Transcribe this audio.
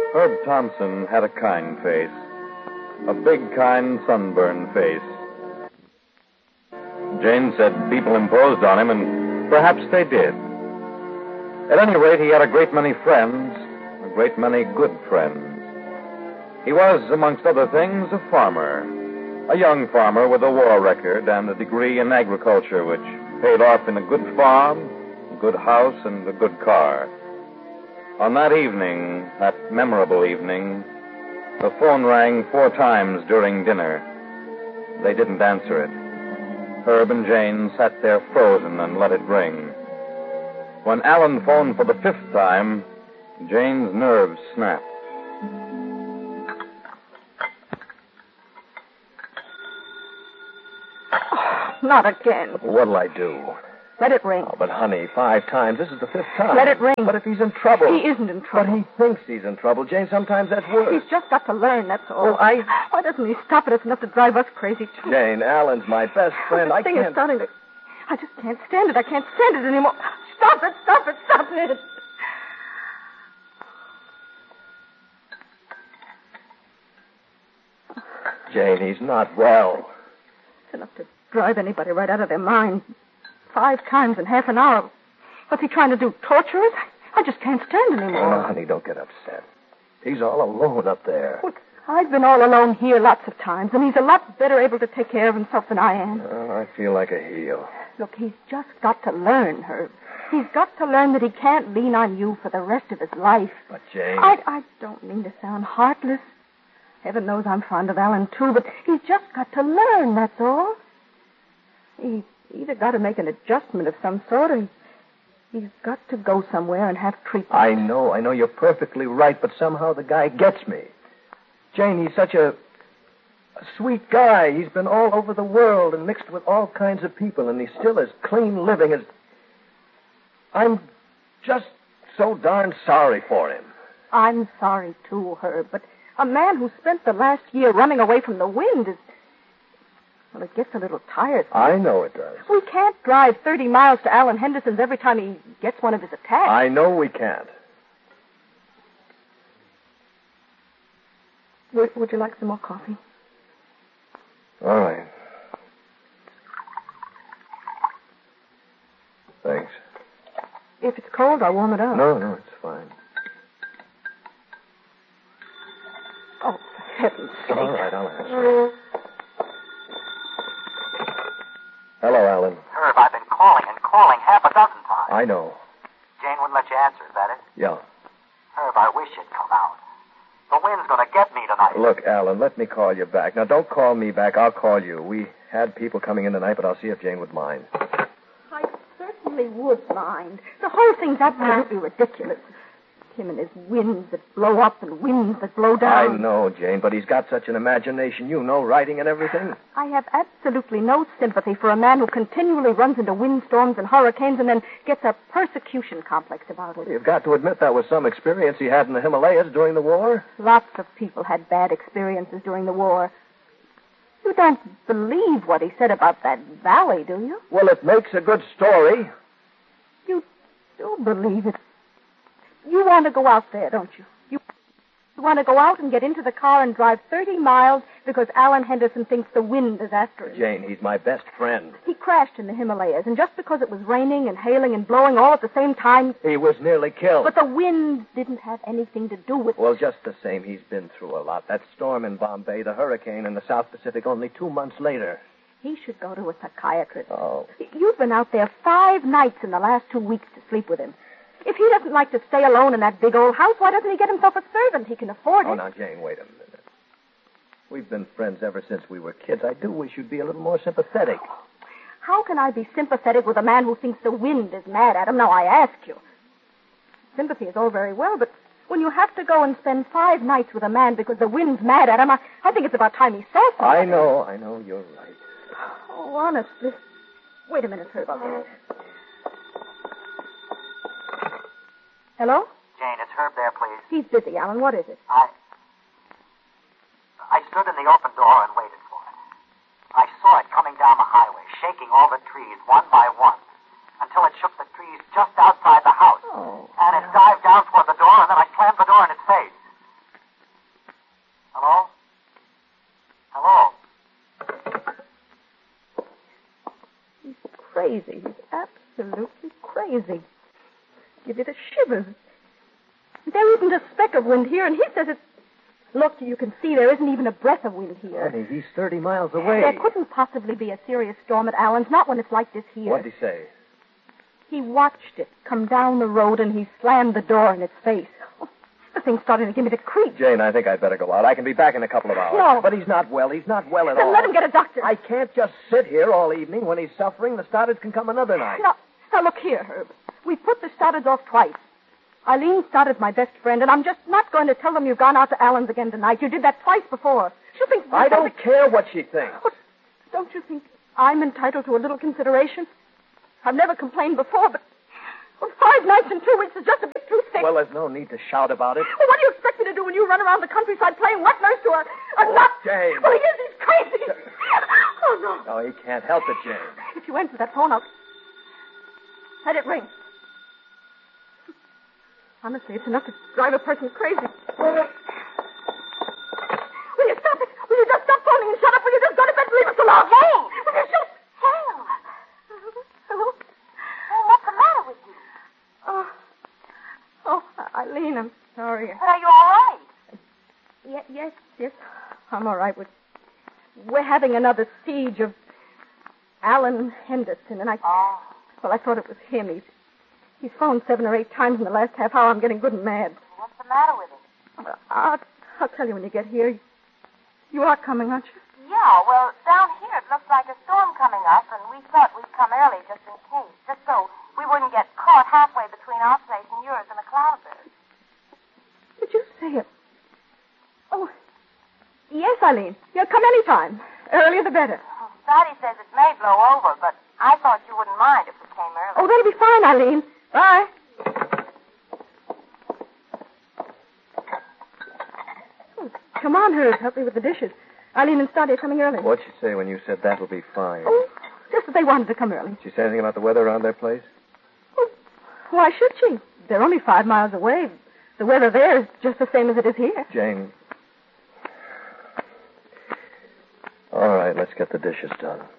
Herb Thompson had a kind face. A big, kind, sunburned face. Jane said people imposed on him, and perhaps they did. At any rate, he had a great many friends, a great many good friends. He was, amongst other things, a farmer. A young farmer with a war record and a degree in agriculture, which paid off in a good farm, a good house, and a good car. On that evening, that memorable evening, the phone rang 4 times during dinner. They didn't answer it. Herb and Jane sat there frozen and let it ring. When Alan phoned for the 5th time, Jane's nerves snapped. Not again. What'll I do? Let it ring. Oh, but, honey, 5 times. This is the 5th time. Let it ring. But if he's in trouble... He isn't in trouble. But he thinks he's in trouble, Jane. Sometimes that's worse. He's just got to learn, that's all. Well, Why doesn't he stop it? It's enough to drive us crazy, too. Jane, Alan's my best friend. This thing is starting to... I just can't stand it. I can't stand it anymore. Stop it, stop it, stop it. Jane, he's not well. It's enough to drive anybody right out of their mind. 5 times in half an hour. What's he trying to do? Torture us? I just can't stand anymore. Oh, honey, don't get upset. He's all alone up there. Look, I've been all alone here lots of times, and he's a lot better able to take care of himself than I am. Oh, I feel like a heel. Look, he's just got to learn, Herb. He's got to learn that he can't lean on you for the rest of his life. But, Jane... I don't mean to sound heartless. Heaven knows I'm fond of Alan, too, but he's just got to learn, that's all. He's either got to make an adjustment of some sort, or he's got to go somewhere and have treatment. I know you're perfectly right, but somehow the guy gets me. Jane, he's such a sweet guy. He's been all over the world and mixed with all kinds of people, and he's still as clean living as... I'm just so darn sorry for him. I'm sorry, too, Herb, but a man who spent the last year running away from the wind is... Well, it gets a little tiresome. I know it does. We can't drive 30 miles to Alan Henderson's every time he gets one of his attacks. I know we can't. Would you like some more coffee? All right. Thanks. If it's cold, I'll warm it up. No, it's fine. Oh, for heaven's sake. All right, I'll answer. Hello, Alan. Herb, I've been calling half a dozen times. I know. Jane wouldn't let you answer, is that it? Yeah. Herb, I wish you'd come out. The wind's going to get me tonight. Look, Alan, let me call you back. Now, don't call me back. I'll call you. We had people coming in tonight, but I'll see if Jane would mind. I certainly would mind. The whole thing's absolutely ridiculous. Him and his winds that blow up and winds that blow down. I know, Jane, but he's got such an imagination. You know, writing and everything. I have absolutely no sympathy for a man who continually runs into windstorms and hurricanes and then gets a persecution complex about it. You've got to admit that was some experience he had in the Himalayas during the war. Lots of people had bad experiences during the war. You don't believe what he said about that valley, do you? Well, it makes a good story. You do believe it. You want to go out there, don't you? You want to go out and get into the car and drive 30 miles because Alan Henderson thinks the wind is after him. Jane, he's my best friend. He crashed in the Himalayas, and just because it was raining and hailing and blowing all at the same time... He was nearly killed. But the wind didn't have anything to do with it. Well, just the same, he's been through a lot. That storm in Bombay, the hurricane in the South Pacific only 2 months later. He should go to a psychiatrist. Oh. You've been out there 5 nights in the last 2 weeks to sleep with him. If he doesn't like to stay alone in that big old house, why doesn't he get himself a servant? He can afford it. Oh, now, Jane, wait a minute. We've been friends ever since we were kids. I do wish you'd be a little more sympathetic. How can I be sympathetic with a man who thinks the wind is mad at him? Now, I ask you. Sympathy is all very well, but when you have to go and spend 5 nights with a man because the wind's mad at him, I think it's about time he saw something. I know, you're right. Oh, honestly. Wait a minute, Herb. I'll get it. Hello? Jane, is Herb there, please? He's busy, Alan. What is it? I stood in the open door and waited for it. I saw it coming down the highway, shaking all the trees one by one, until it shook the trees just outside the house. Oh. And it dived down toward the door, and then I slammed the door in its face. crazy. He's absolutely crazy. Give you the shivers. There isn't a speck of wind here, and he says it's... Look, you can see there isn't even a breath of wind here. Honey, he's 30 miles away. There couldn't possibly be a serious storm at Allen's, not when it's like this here. What'd he say? He watched it come down the road, and he slammed the door in its face. Oh, the thing's starting to give me the creeps. Jane, I think I'd better go out. I can be back in a couple of hours. No. But he's not well. He's not well at Then all. let him get a doctor. I can't just sit here all evening. When he's suffering, the starters can come another night. Now, look here, Herb. We put the starters off twice. Eileen started my best friend, and I'm just not going to tell them you've gone out to Allen's again tonight. You did that twice before. She'll think... I don't care what she thinks. Oh, don't you think I'm entitled to a little consideration? I've never complained before, but 5 nights and 2 weeks is just a bit too thick. Well, there's no need to shout about it. Well, what do you expect me to do when you run around the countryside playing wet nurse to a nut? Jane. Well, he is. He's crazy. Oh, no. No, he can't help it, Jane. If you answer that phone, I'll... Let it ring. Honestly, it's enough to drive a person crazy. Will you stop it? Will you just stop phoning and shut up? Will you just go to bed and leave us alone? Jane! Will you just... Jane! Hello? Jane, what's the matter with you? Oh, Eileen, I'm sorry. But are you all right? Yes. I'm all right. We're having another siege of Allen Henderson, and I thought it was him. He's phoned 7 or 8 times in the last half hour. I'm getting good and mad. What's the matter with him? I'll tell you when you get here. You are coming, aren't you? Yeah, well, down here it looks like a storm coming up, and we thought we'd come early just in case, just so we wouldn't get caught halfway between our place and yours in a cloud burst. Did you say it? Oh, yes, Eileen. You'll come any time. Earlier the better. Well, Daddy says it may blow over, but I thought you wouldn't mind if we came early. Oh, that'll be fine, Eileen. Bye. Oh, come on, Herb. Help me with the dishes. Eileen and Stoddy are coming early. What'd she say when you said that'll be fine? Oh, just that they wanted to come early. Did she say anything about the weather around their place? Well, why should she? They're only 5 miles away. The weather there is just the same as it is here. Jane. All right, let's get the dishes done.